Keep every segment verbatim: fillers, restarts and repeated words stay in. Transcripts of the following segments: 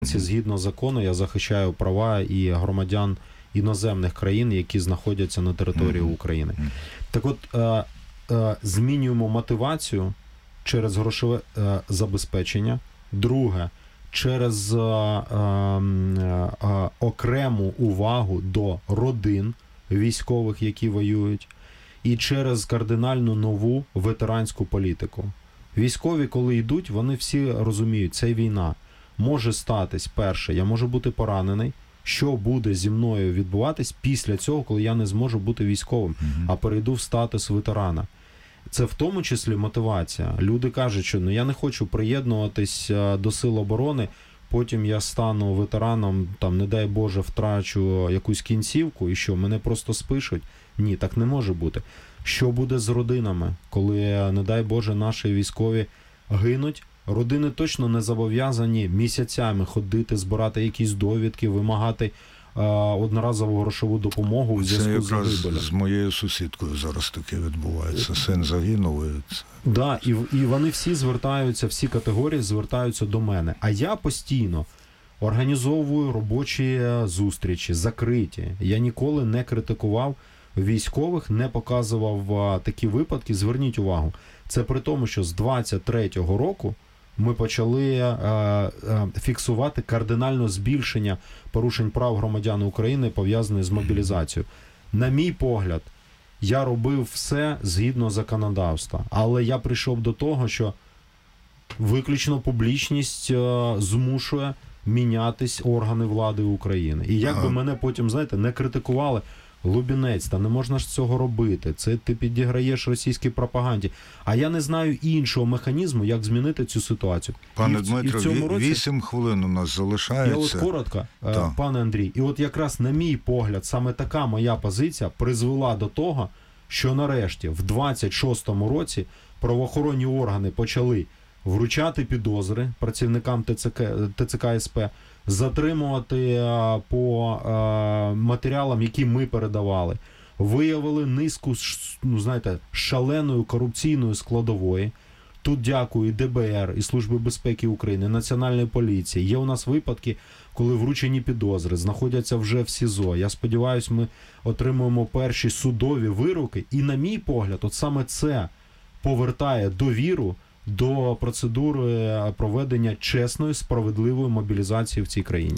Згідно закону, я захищаю права і громадян іноземних країн, які знаходяться на території України. Так от, е, е, змінюємо мотивацію через грошове е, забезпечення. Друге, через е, е, е, окрему увагу до родин військових, які воюють, і через кардинальну нову ветеранську політику. Військові, коли йдуть, вони всі розуміють, це війна. Може статись, перше, я можу бути поранений, що буде зі мною відбуватись після цього, коли я не зможу бути військовим, mm-hmm. а перейду в статус ветерана. Це в тому числі мотивація. Люди кажуть, що ну, я не хочу приєднуватись до сил оборони, потім я стану ветераном, там, не дай Боже, втрачу якусь кінцівку, і що, мене просто спишуть? Ні, так не може бути. Що буде з родинами, коли, не дай Боже, наші військові гинуть? Родини точно не зобов'язані місяцями ходити, збирати якісь довідки, вимагати е, одноразову грошову допомогу в зв'язку з загибелем. Це якраз з моєю сусідкою зараз таке відбувається. Син загинув. І це... Да, і, і вони всі звертаються, всі категорії звертаються до мене. А я постійно організовую робочі зустрічі, закриті. Я ніколи не критикував військових, не показував такі випадки. Зверніть увагу. Це при тому, що з двадцять третього року ми почали е, е, фіксувати кардинальне збільшення порушень прав громадян України, пов'язаних з мобілізацією. На мій погляд, я робив все згідно законодавства, але я прийшов до того, що виключно публічність е, змушує мінятись органи влади України. І як би мене потім, знаєте, не критикували, Лубінець, та не можна ж цього робити, це ти підіграєш російській пропаганді. А я не знаю іншого механізму, як змінити цю ситуацію. Пане і, Дмитро, і в цьому році... вісім хвилин у нас залишається. Я от коротко, так. Пане Андрій, і от якраз на мій погляд, саме така моя позиція призвела до того, що нарешті в двадцять шостому році правоохоронні органи почали вручати підозри працівникам ТЦК, ТЦК СП, затримувати а, по а, матеріалам, які ми передавали. Виявили низку, ну, знаєте, шаленої корупційної складової. Тут дякую і ДБР, і Служби безпеки України, Національної поліції. Є у нас випадки, коли вручені підозри знаходяться вже в СІЗО. Я сподіваюся, ми отримуємо перші судові вироки. І, на мій погляд, от саме це повертає довіру до процедури проведення чесної, справедливої мобілізації в цій країні.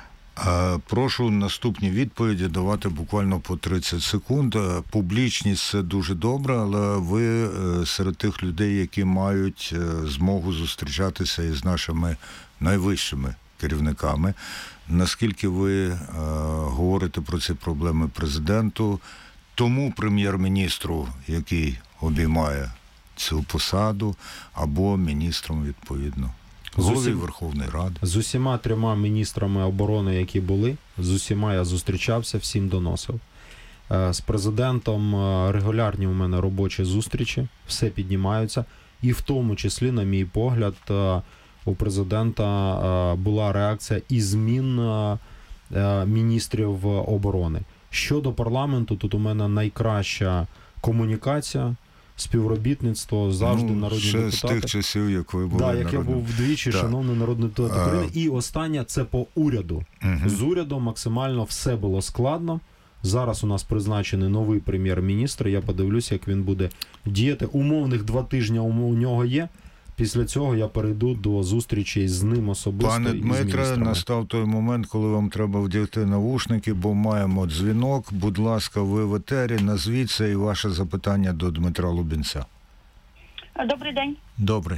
Прошу наступні відповіді давати буквально по тридцять секунд. Публічність – це дуже добре, але ви серед тих людей, які мають змогу зустрічатися із нашими найвищими керівниками. Наскільки ви е, говорите про ці проблеми президенту, тому прем'єр-міністру, який обіймає цю посаду, або міністром, відповідно, голові Верховної Ради. З усіма трьома міністрами оборони, які були, з усіма я зустрічався, всім доносив. З президентом регулярні у мене робочі зустрічі, все піднімаються. І в тому числі, на мій погляд, у президента була реакція і змін міністрів оборони. Щодо парламенту, тут у мене найкраща комунікація, співробітництво, завжди ну, народні ще депутати. З тих часів, як ви були да, як народним. я був вдвічі, да. Шановний народний депутат а... України. І останнє, це по уряду. Угу. З урядом максимально все було складно. Зараз у нас призначений новий прем'єр-міністр. Я подивлюся, як він буде діяти. Умовних два тижні у нього є. Після цього я перейду до зустрічі з ним особисто. Пане Дмитре, настав той момент, коли вам треба вдягти навушники, бо маємо дзвінок. Будь ласка, ви в етері, назвіться і ваше запитання до Дмитра Лубінця. Добрий день. Добрий.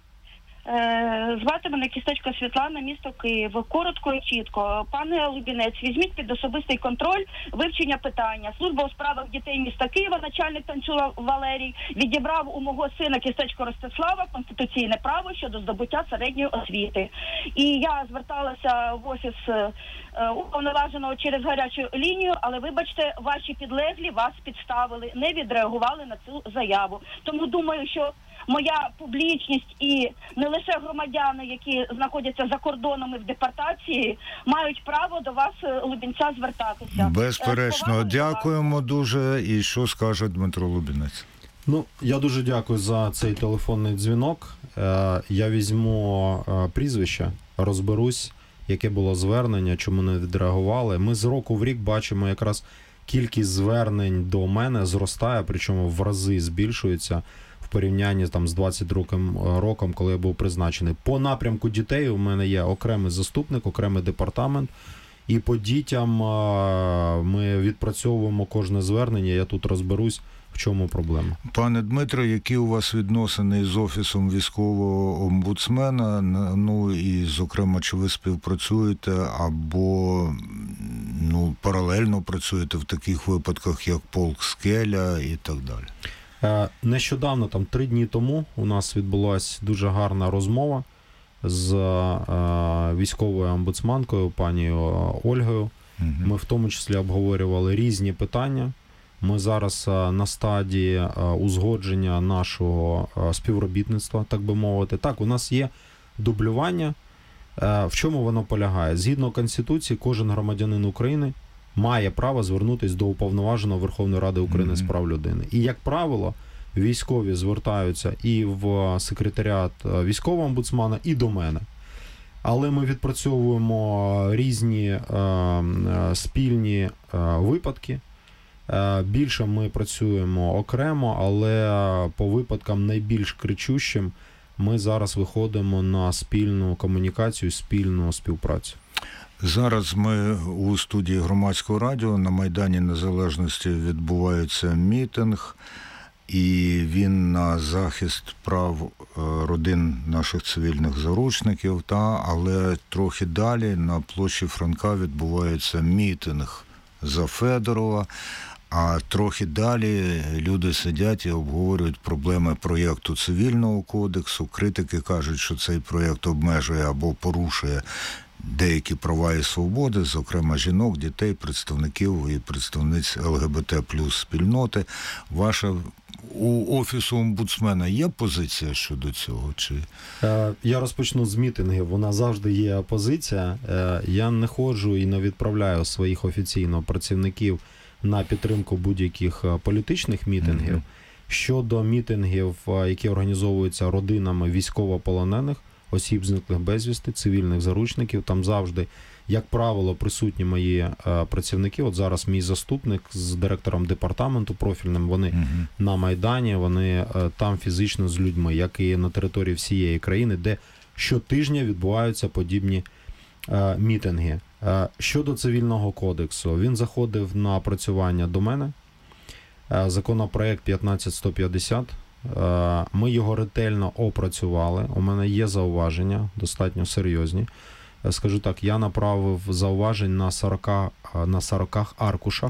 Звати мене Кісточка Світлана, місто Київ. Коротко і чітко. Пане Лубінець, візьміть під особистий контроль вивчення питання. Служба у справах дітей міста Києва, начальник Танчула Валерій, відібрав у мого сина Кісточко Ростислава конституційне право щодо здобуття середньої освіти. І я зверталася в офіс уповноваженого через гарячу лінію, але, вибачте, ваші підлеглі вас підставили, не відреагували на цю заяву. Тому думаю, що моя публічність і не лише громадяни, які знаходяться за кордонами в депортації, мають право до вас, Лубінця, звертатися. Безперечно. Дякуємо дуже. І що скаже Дмитро Лубінець? Ну, я дуже дякую за цей телефонний дзвінок. Я візьму прізвище, розберусь яке було звернення, чому не відреагували. Ми з року в рік бачимо якраз кількість звернень до мене зростає, причому в рази збільшується в порівнянні там з двадцять другим роком, коли я був призначений. По напрямку дітей у мене є окремий заступник, окремий департамент. І по дітям ми відпрацьовуємо кожне звернення, я тут розберусь, в чому проблема. Пане Дмитро, які у вас відносини з Офісом військового омбудсмена? Ну і, зокрема, чи ви співпрацюєте або ну, паралельно працюєте в таких випадках, як полк Скеля і так далі? Нещодавно, там три дні тому, у нас відбулася дуже гарна розмова з військовою омбудсманкою, пані Ольгою. Угу. Ми в тому числі обговорювали різні питання. Ми зараз на стадії узгодження нашого співробітництва, так би мовити. Так, у нас є дублювання. В чому воно полягає? Згідно Конституції, кожен громадянин України має право звернутися до Уповноваженого Верховної Ради України з прав людини. І, як правило, військові звертаються і в секретаріат військового омбудсмана, і до мене. Але ми відпрацьовуємо різні е, спільні е, випадки. Е, більше ми працюємо окремо, але по випадкам найбільш кричущим ми зараз виходимо на спільну комунікацію, спільну співпрацю. Зараз ми у студії Громадського радіо на Майдані Незалежності відбувається мітинг, і він на захист прав родин наших цивільних заручників, та, але трохи далі на площі Франка відбувається мітинг за Федорова, а трохи далі люди сидять і обговорюють проблеми проєкту Цивільного кодексу. Критики кажуть, що цей проєкт обмежує або порушує деякі права і свободи, зокрема жінок, дітей, представників і представниць ел ге бе те плюс спільноти. Ваша у Офісу омбудсмена є позиція щодо цього? Чи? Я розпочну з мітингів. Вона завжди є позиція. Я не ходжу і не відправляю своїх офіційно працівників на підтримку будь-яких політичних мітингів. Mm-hmm. Щодо мітингів, які організовуються родинами військовополонених, осіб зниклих безвісти, цивільних заручників, там завжди, як правило, присутні мої е, працівники. От зараз мій заступник з директором департаменту профільним, вони uh-huh. на Майдані, вони е, там фізично з людьми, як і на території всієї країни, де щотижня відбуваються подібні е, мітинги. Е, щодо Цивільного кодексу, він заходив на опрацювання до мене, е, законопроект п'ятнадцять сто п'ятдесят. Ми його ретельно опрацювали. У мене є зауваження, достатньо серйозні. Скажу так, я направив зауважень на сорок, на сорок аркушах.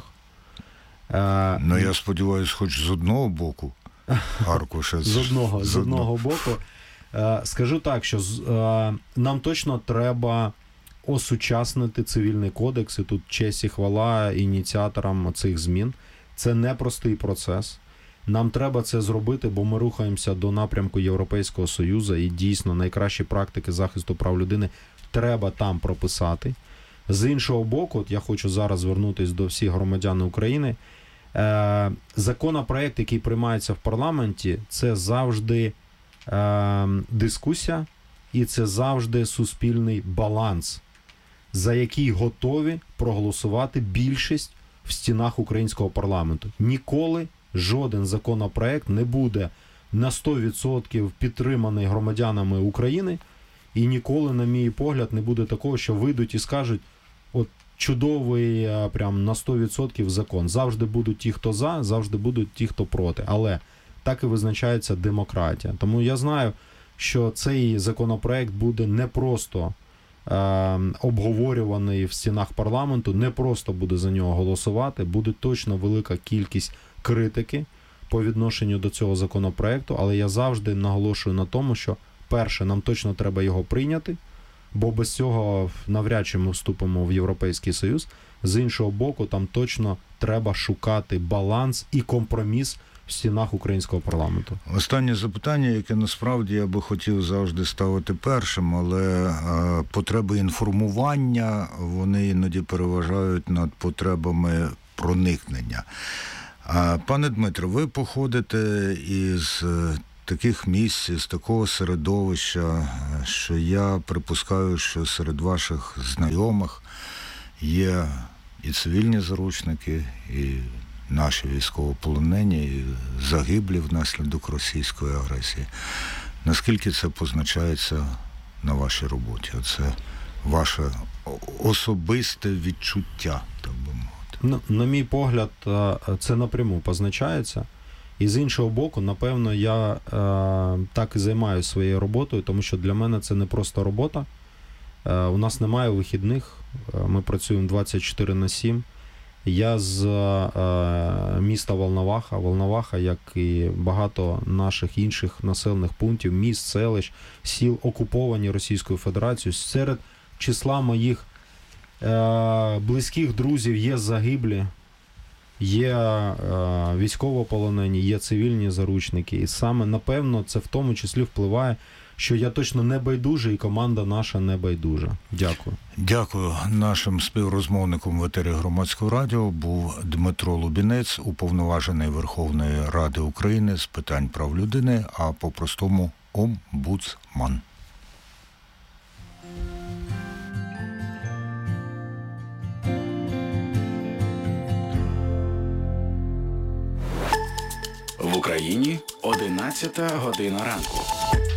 Ну, я сподіваюся, хоч з одного боку аркуша. з одного, з одного боку. Скажу так, що нам точно треба осучаснити Цивільний кодекс, і тут честь і хвала ініціаторам цих змін. Це непростий процес. Нам треба це зробити, бо ми рухаємося до напрямку Європейського Союзу, і дійсно найкращі практики захисту прав людини треба там прописати. З іншого боку, от я хочу зараз звернутися до всіх громадян України. Е, законопроект, який приймається в парламенті, це завжди е, дискусія і це завжди суспільний баланс, за який готові проголосувати більшість в стінах українського парламенту. Ніколи жоден законопроект не буде на сто відсотків підтриманий громадянами України, і ніколи, на мій погляд, не буде такого, що вийдуть і скажуть, от чудовий прям на сто відсотків закон. Завжди будуть ті, хто за, завжди будуть ті, хто проти. Але так і визначається демократія. Тому я знаю, що цей законопроект буде не просто е, обговорюваний в стінах парламенту, не просто буде за нього голосувати, буде точно велика кількість критики по відношенню до цього законопроекту, але я завжди наголошую на тому, що перше, нам точно треба його прийняти, бо без цього навряд чи ми вступимо в Європейський Союз. З іншого боку, там точно треба шукати баланс і компроміс в стінах українського парламенту. Останнє запитання, яке насправді я би хотів завжди ставити першим, але е, потреби інформування, вони іноді переважають над потребами проникнення. Пане Дмитро, ви походите із таких місць, з такого середовища, що я припускаю, що серед ваших знайомих є і цивільні заручники, і наші військовополонені, і загиблі внаслідок російської агресії. Наскільки це позначається на вашій роботі? Оце ваше особисте відчуття, так би мовити. На, на мій погляд, це напряму позначається. І з іншого боку, напевно, я е, так і займаюся своєю роботою, тому що для мене це не просто робота. Е, у нас немає вихідних, ми працюємо двадцять чотири на сім. Я з е, міста Волноваха. Волноваха, як і багато наших інших населених пунктів, міст, селищ, сіл, окуповані Російською Федерацією. Серед числа моїх е, близьких друзів є загиблі, є е, військовополонені, є цивільні заручники. І саме, напевно, це в тому числі впливає, що я точно не байдужий і команда наша не байдужа. Дякую. Дякую. Нашим співрозмовником в етері Громадського радіо був Дмитро Лубінець, уповноважений Верховної Ради України з питань прав людини, а по-простому омбудсман. В Україні одинадцята година ранку.